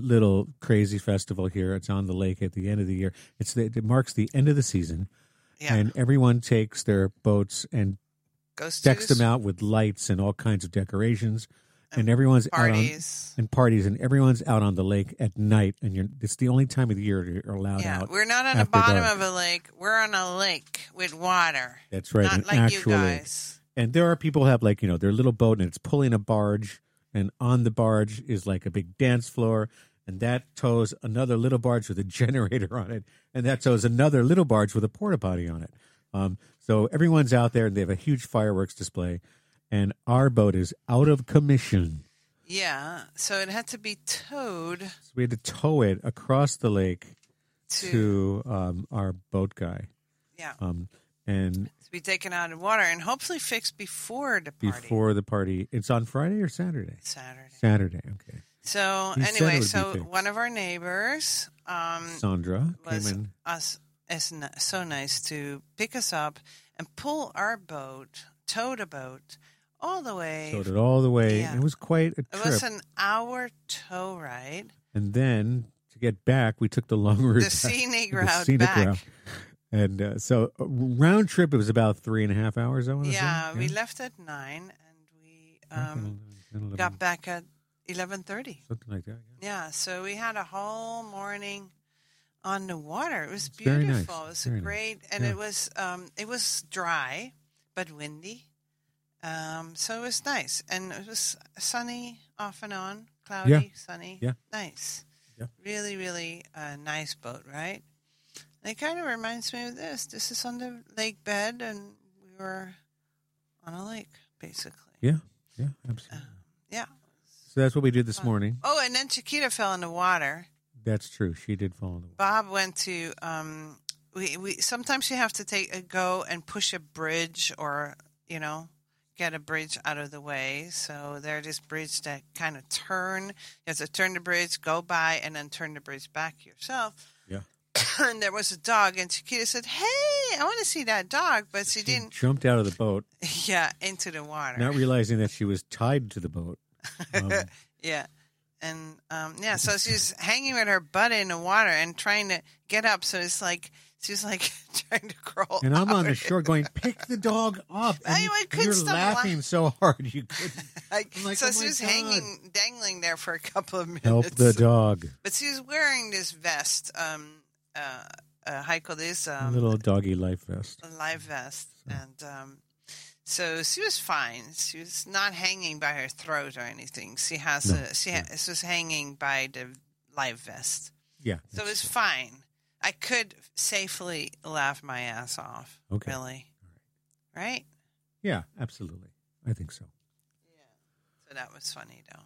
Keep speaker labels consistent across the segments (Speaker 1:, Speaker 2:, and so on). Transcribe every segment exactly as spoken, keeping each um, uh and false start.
Speaker 1: little crazy festival here. It's on the lake at the end of the year. It's the, it marks the end of the season,
Speaker 2: Yeah.
Speaker 1: and everyone takes their boats and
Speaker 2: Goes to
Speaker 1: decks
Speaker 2: this-
Speaker 1: them out with lights and all kinds of decorations, and everyone's
Speaker 2: parties.
Speaker 1: out on and parties, and everyone's out on the lake at night. And you're, it's the only time of the year you're allowed
Speaker 2: Yeah,
Speaker 1: out.
Speaker 2: we're not on the
Speaker 1: after
Speaker 2: bottom
Speaker 1: dark.
Speaker 2: of a lake. We're on a lake with water.
Speaker 1: That's right,
Speaker 2: Not
Speaker 1: an
Speaker 2: like
Speaker 1: actual
Speaker 2: you
Speaker 1: lake.
Speaker 2: guys.
Speaker 1: And there are people who have like, you know, their little boat and it's pulling a barge, and on the barge is like a big dance floor, and that tows another little barge with a generator on it, and that tows another little barge with a porta potty on it. Um, so everyone's out there, and they have a huge fireworks display, and our boat is out of commission.
Speaker 2: Yeah, so it had to be towed
Speaker 1: So we had to tow it across the lake
Speaker 2: to,
Speaker 1: to um, our boat guy,
Speaker 2: yeah,
Speaker 1: um, and
Speaker 2: to be taken out of water and hopefully fixed before the party.
Speaker 1: before the party. It's on Friday or Saturday?
Speaker 2: Saturday.
Speaker 1: Saturday, okay.
Speaker 2: So
Speaker 1: He said it
Speaker 2: anyway,
Speaker 1: would be
Speaker 2: so
Speaker 1: fixed.
Speaker 2: one of our neighbors um,
Speaker 1: Sandra came
Speaker 2: was
Speaker 1: in.
Speaker 2: us is n- so nice to pick us up and pull our boat, tow the boat all the way.
Speaker 1: Towed it all the way.
Speaker 2: Yeah.
Speaker 1: It was quite a
Speaker 2: It
Speaker 1: trip.
Speaker 2: was an hour tow ride.
Speaker 1: And then to get back, we took the long route.
Speaker 2: The
Speaker 1: back,
Speaker 2: scenic
Speaker 1: the
Speaker 2: route
Speaker 1: scenic
Speaker 2: back.
Speaker 1: route. And uh, so uh, round trip, it was about three and a half hours, I want to
Speaker 2: Yeah,
Speaker 1: say.
Speaker 2: we left at nine and we um,
Speaker 1: um,
Speaker 2: got back at eleven thirty.
Speaker 1: Something like that, yeah.
Speaker 2: Yeah, so we had a whole morning on the water. It was
Speaker 1: It's very
Speaker 2: beautiful.
Speaker 1: nice.
Speaker 2: It was
Speaker 1: Very
Speaker 2: a great,
Speaker 1: nice.
Speaker 2: and
Speaker 1: Yeah.
Speaker 2: it was um, it was dry but windy. Um, so it was nice, and it was sunny off and on, cloudy,
Speaker 1: Yeah.
Speaker 2: sunny,
Speaker 1: Yeah.
Speaker 2: nice.
Speaker 1: Yeah.
Speaker 2: Really, really uh, nice boat, right? And it kind of reminds me of this. This is on the lake bed, and we were on a lake, basically.
Speaker 1: Yeah, yeah, absolutely.
Speaker 2: Yeah.
Speaker 1: So that's what we did this morning.
Speaker 2: Oh, and then Chiquita fell in the water.
Speaker 1: That's true. She did fall in the water.
Speaker 2: Bob went to. Um, we we sometimes you have to take a go and push a bridge, or you know, get a bridge out of the way. So there's this bridge that kind of turn. You have to turn the bridge, go by, and then turn the bridge back yourself.
Speaker 1: Yeah.
Speaker 2: And there was a dog, and Chiquita said, "Hey, I want to see that dog," but she
Speaker 1: She
Speaker 2: didn't.
Speaker 1: jumped out of the boat,
Speaker 2: Yeah, into the water.
Speaker 1: not realizing that she was tied to the boat. Um,
Speaker 2: Yeah. And, um, yeah, so she's hanging with her butt in the water and trying to get up. So it's like, she's like trying to crawl
Speaker 1: and I'm on
Speaker 2: out.
Speaker 1: the shore going, pick the dog up. And
Speaker 2: I-
Speaker 1: you-
Speaker 2: I couldn't
Speaker 1: you're
Speaker 2: stop
Speaker 1: laughing so hard you couldn't.
Speaker 2: Like,
Speaker 1: I'm like,
Speaker 2: so
Speaker 1: oh
Speaker 2: she
Speaker 1: my
Speaker 2: was
Speaker 1: God.
Speaker 2: hanging, dangling there for a couple of minutes.
Speaker 1: Help the dog.
Speaker 2: But she was wearing this vest. Um, uh, uh, Heiko, this
Speaker 1: A
Speaker 2: um,
Speaker 1: little doggy life vest.
Speaker 2: a live vest. And um, so she was fine. She was not hanging by her throat or anything. She has
Speaker 1: No,
Speaker 2: a, she, ha- she was hanging by the live vest.
Speaker 1: Yeah.
Speaker 2: So it was fine. I could safely laugh my ass off.
Speaker 1: Okay.
Speaker 2: Really. Right?
Speaker 1: Yeah, absolutely. I think so.
Speaker 2: So that was funny, though.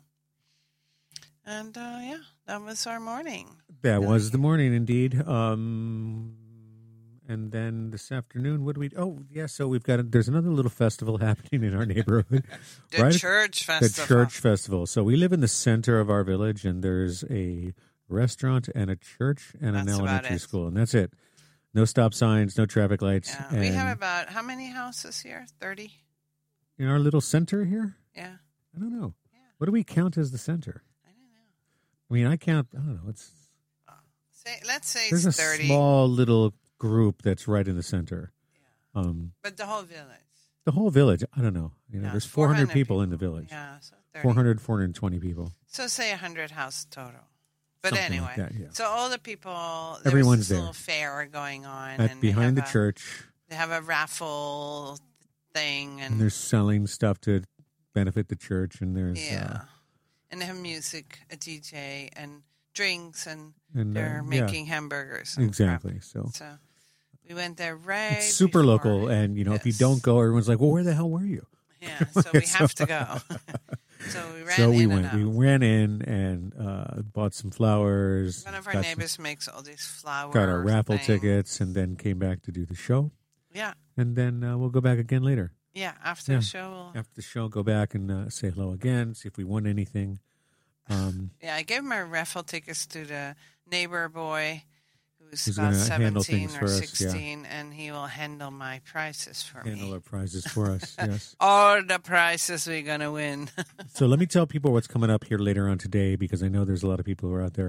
Speaker 2: And, uh, yeah, that was our morning.
Speaker 1: That was the morning, indeed. Um, and then this afternoon, what do we? Oh, yeah. So we've got a, there's another little festival happening in our neighborhood.
Speaker 2: The
Speaker 1: right?
Speaker 2: church
Speaker 1: The
Speaker 2: festival.
Speaker 1: church festival. So we live in the center of our village, and there's a restaurant and a church and an
Speaker 2: That's about
Speaker 1: elementary
Speaker 2: it.
Speaker 1: school, and that's it. No stop signs, no traffic lights.
Speaker 2: Yeah,
Speaker 1: and
Speaker 2: we have about, how many houses here? thirty?
Speaker 1: in our little center here.
Speaker 2: Yeah.
Speaker 1: I don't know.
Speaker 2: Yeah.
Speaker 1: What do we count as the center?
Speaker 2: I don't know.
Speaker 1: I mean, I count. I don't know. It's
Speaker 2: Say, let's say
Speaker 1: there's
Speaker 2: it's
Speaker 1: a
Speaker 2: thirty.
Speaker 1: small little group that's right in the center. Um,
Speaker 2: But the whole village.
Speaker 1: the whole village. I don't know. You know,
Speaker 2: Yeah,
Speaker 1: there's four hundred
Speaker 2: 400
Speaker 1: people in the village.
Speaker 2: Yeah, so thirty.
Speaker 1: four hundred, four hundred twenty people.
Speaker 2: So say one hundred house total. But
Speaker 1: Something
Speaker 2: anyway,
Speaker 1: like that, yeah.
Speaker 2: so all the people, there
Speaker 1: Everyone's
Speaker 2: was this
Speaker 1: there.
Speaker 2: little fair going on.
Speaker 1: At
Speaker 2: and
Speaker 1: behind
Speaker 2: they
Speaker 1: the
Speaker 2: have a-
Speaker 1: church,
Speaker 2: They have a raffle thing.
Speaker 1: and
Speaker 2: And,
Speaker 1: they're selling stuff to benefit the church, and there's
Speaker 2: yeah.
Speaker 1: uh,
Speaker 2: And they have music, a D J, and drinks, and
Speaker 1: and uh,
Speaker 2: they're
Speaker 1: yeah,
Speaker 2: making hamburgers. and
Speaker 1: exactly.
Speaker 2: crap.
Speaker 1: So
Speaker 2: So we went there right
Speaker 1: it's super
Speaker 2: before.
Speaker 1: local, and you know, if you
Speaker 2: Yes.
Speaker 1: don't go, everyone's like, "Well, where the hell were you?"
Speaker 2: Yeah, so we
Speaker 1: So-
Speaker 2: have to go. So we ran
Speaker 1: so we
Speaker 2: in
Speaker 1: went.
Speaker 2: and
Speaker 1: We
Speaker 2: out.
Speaker 1: ran in and uh, bought some flowers.
Speaker 2: One of our
Speaker 1: got some-
Speaker 2: neighbors makes all these flowers.
Speaker 1: got our raffle
Speaker 2: things.
Speaker 1: tickets, and then came back to do the show.
Speaker 2: Yeah,
Speaker 1: And then uh, we'll go back again later.
Speaker 2: yeah. After
Speaker 1: Yeah.
Speaker 2: the show, we'll,
Speaker 1: After the show, go back and uh, say hello again, see if we won anything. Um,
Speaker 2: yeah. I gave my raffle tickets to the neighbor boy, who's
Speaker 1: Who's
Speaker 2: about
Speaker 1: gonna handle
Speaker 2: seventeen
Speaker 1: things
Speaker 2: or
Speaker 1: for us, yeah.
Speaker 2: sixteen, and he will handle my prizes for
Speaker 1: handle
Speaker 2: me.
Speaker 1: our prizes for us. Yes.
Speaker 2: All the prizes we're gonna win.
Speaker 1: So let me tell people what's coming up here later on today, because I know there's a lot of people who are out there